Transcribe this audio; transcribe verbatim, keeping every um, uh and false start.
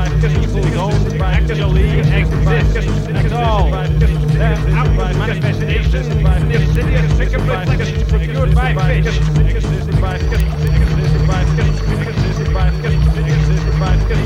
people don't actually exist at all. Their outward manifestations in insidious sycophants procured by fish.